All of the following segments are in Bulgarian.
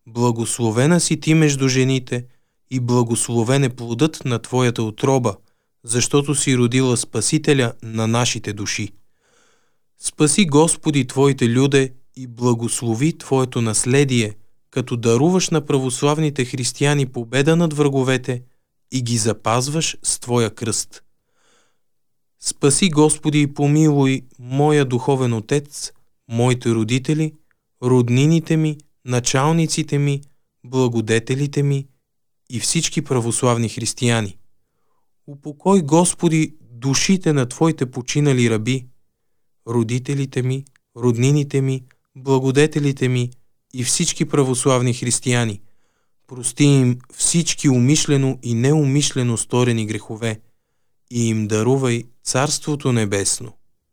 благословена си ти между жените и благословен е плодът на твоята утроба, защото си родила Спасителя на нашите души. Спаси, Господи, Твоите люде и благослови Твоето наследие, като даруваш на православните християни победа над враговете и ги запазваш с Твоя кръст. Спаси, Господи, и помилуй моя духовен отец, моите родители, роднините ми, началниците ми, благодетелите ми и всички православни християни. Упокой, Господи, душите на Твоите починали раби, родителите ми, роднините ми, благодетелите ми и всички православни християни. Прости им всички умишлено и неумишлено сторени грехове и им дарувай Царството небесно.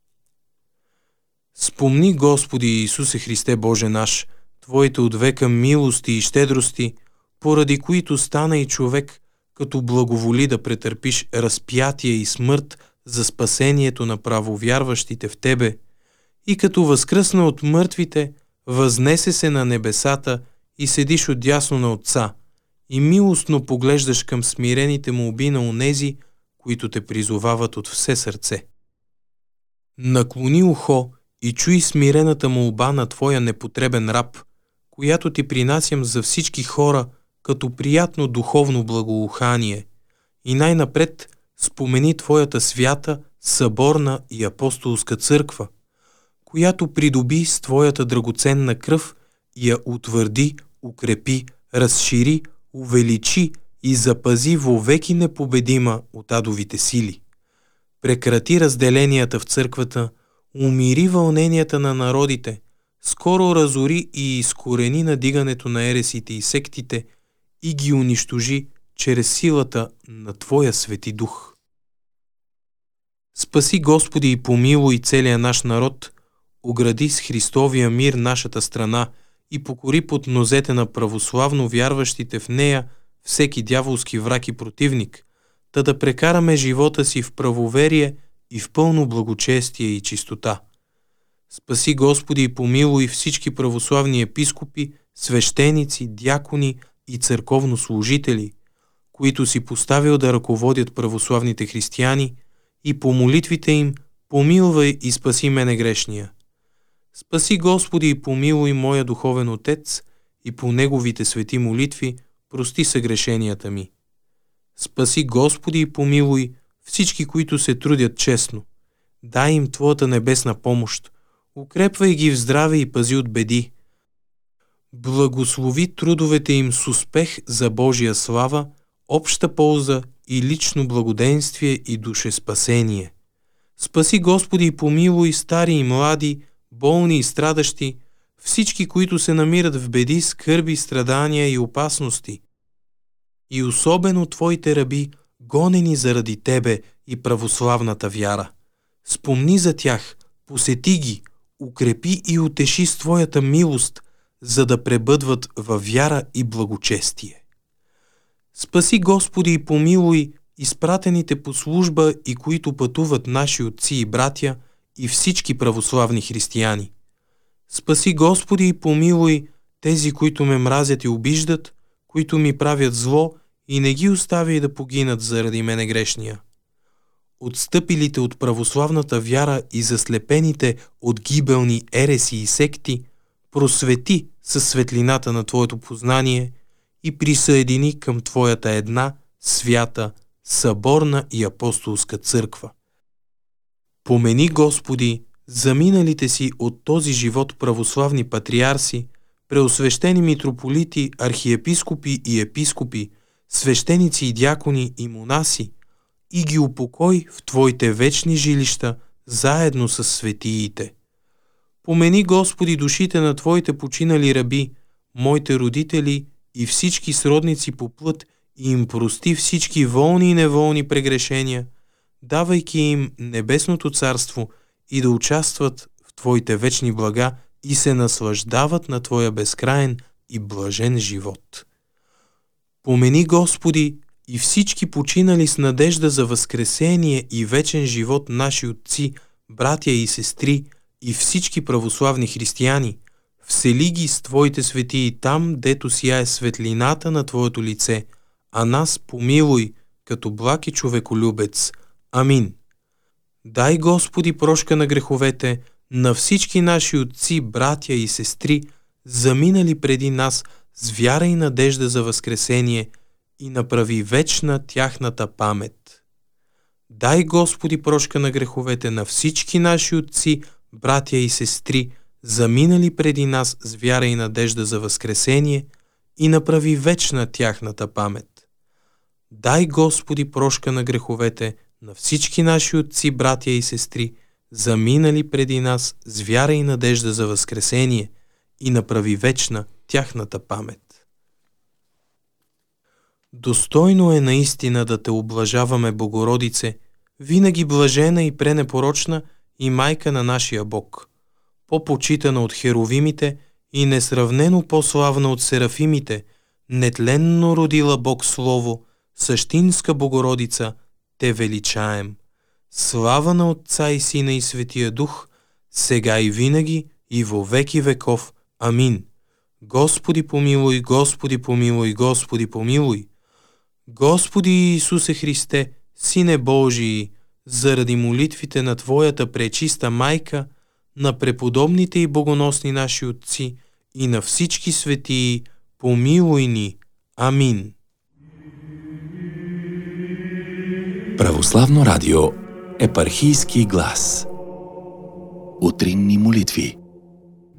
Спомни, Господи Исусе Христе Боже наш, Твоите от века милости и щедрости, поради които стана и човек, като благоволи да претърпиш разпятие и смърт за спасението на правовярващите в Тебе, и като възкръсна от мъртвите, възнесе се на небесата и седиш отдясно на Отца, и милостно поглеждаш към смирените молби на онези, които те призовават от все сърце. Наклони ухо и чуй смирената молба на Твоя непотребен раб, която ти принасям за всички хора като приятно духовно благоухание, и най-напред спомени Твоята свята, съборна и апостолска църква, която придоби с Твоята драгоценна кръв и я утвърди, укрепи, разшири, увеличи и запази вовеки непобедима от адовите сили. Прекрати разделенията в църквата, умири вълненията на народите, скоро разори и изкорени надигането на ересите и сектите и ги унищожи чрез силата на Твоя Свети Дух. Спаси, Господи, и помилуй целия наш народ, огради с Христовия мир нашата страна и покори под нозете на православно вярващите в нея всеки дяволски враг и противник, та да прекараме живота си в правоверие и в пълно благочестие и чистота. Спаси, Господи, и помилуй всички православни епископи, свещеници, дякони и църковнослужители, които си поставил да ръководят православните християни, и по молитвите им помилвай и спаси мене грешния. Спаси, Господи, и помилуй моя духовен отец, и по неговите свети молитви прости съгрешенията ми. Спаси, Господи, и помилуй всички, които се трудят честно. Дай им Твоята небесна помощ, укрепвай ги в здраве и пази от беди. Благослови трудовете им с успех за Божия слава, обща полза и лично благоденствие и душеспасение. Спаси, Господи, и помилуй стари и млади, болни и страдащи, всички, които се намират в беди, скърби, страдания и опасности. И особено Твоите раби, гонени заради Тебе и православната вяра. Спомни за тях, посети ги, укрепи и утеши с Твоята милост, за да пребъдват във вяра и благочестие. Спаси, Господи, и помилуй изпратените по служба и които пътуват наши отци и братя и всички православни християни. Спаси, Господи, и помилуй тези, които ме мразят и обиждат, които ми правят зло, и не ги остави да погинат заради мене грешния. Отстъпилите от православната вяра и заслепените от гибелни ереси и секти, просвети със светлината на Твоето познание и присъедини към Твоята една, свята, съборна и апостолска църква. Помени, Господи, заминалите си от този живот православни патриарси, преосвещени митрополити, архиепископи и епископи, свещеници и дякони и монаси, и ги упокой в Твоите вечни жилища, заедно с светиите. Помени, Господи, душите на Твоите починали раби, моите родители и всички сродници по плът, и им прости всички волни и неволни прегрешения, давайки им небесното царство и да участват в Твоите вечни блага и се наслаждават на Твоя безкраен и блажен живот. Помени, Господи, и всички починали с надежда за възкресение и вечен живот наши отци, братя и сестри и всички православни християни, Всели ги с Твоите светии там, дето сияе светлината на Твоето лице, а нас помилуй, като благ и човеколюбец. Амин. Дай, Господи, прошка на греховете на всички наши отци, братя и сестри, заминали преди нас с вяра и надежда за възкресение, и направи вечна тяхната памет. Дай, Господи, прошка на греховете на всички наши отци, братя и сестри, заминали преди нас с вяра и надежда за възкресение, и направи вечна тяхната памет. Дай, Господи, прошка на греховете на всички наши отци, братя и сестри, заминали преди нас с вяра и надежда за възкресение, и направи вечна тяхната памет. Достойно е наистина да те облажаваме, Богородице, винаги блажена и пренепорочна и майка на нашия Бог, по-почитана от херовимите и несравнено по-славна от серафимите, нетленно родила Бог Слово, същинска Богородица, те величаем. Слава на Отца и Сина и Светия Дух, сега и винаги и во веки веков. Амин. Господи помилуй, Господи помилуй, Господи помилуй. Господи Исусе Христе, Сине Божий, заради молитвите на Твоята пречиста майка, на преподобните и богоносни наши отци и на всички светии, помилуй ни. Амин. Православно радио, епархийски глас. Утринни молитви.